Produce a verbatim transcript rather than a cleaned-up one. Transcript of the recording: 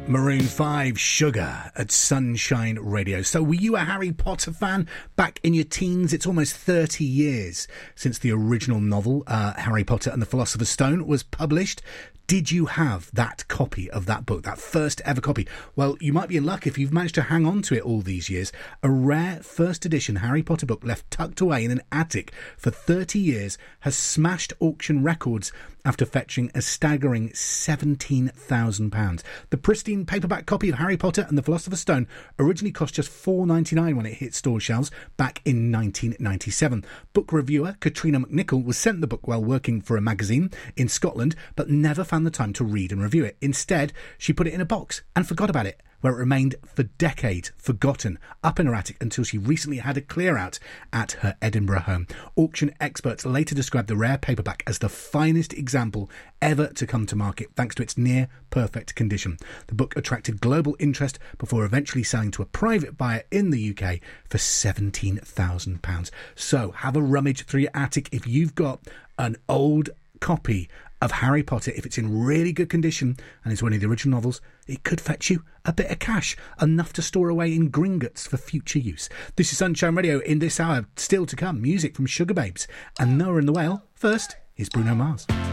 Maroon five, Sugar at Sunshine Radio. So were you a Harry Potter fan back in your teens? It's almost thirty years since the original novel, uh, Harry Potter and the Philosopher's Stone, was published. Did you have that copy of that book, that first ever copy? Well, you might be in luck if you've managed to hang on to it all these years. A rare first edition Harry Potter book left tucked away in an attic for thirty years has smashed auction records after fetching a staggering seventeen thousand pounds. The pristine paperback copy of Harry Potter and the Philosopher's Stone originally cost just four pounds ninety-nine when it hit store shelves back in nineteen ninety-seven. Book reviewer Katrina McNichol was sent the book while working for a magazine in Scotland, but never found the time to read and review it. Instead, she put it in a box and forgot about it, where it remained for decades forgotten up in her attic until she recently had a clear out at her Edinburgh home. Auction experts later described the rare paperback as the finest example ever to come to market, thanks to its near perfect condition. The book attracted global interest before eventually selling to a private buyer in the U K for seventeen thousand pounds. So have a rummage through your attic if you've got an old copy of Harry Potter. If it's in really good condition and it's one of the original novels, it could fetch you a bit of cash, enough to store away in Gringotts for future use. This is Sunshine Radio. In this hour, still to come, music from Sugar Babes and Noah and the Whale. First, here's Bruno Mars.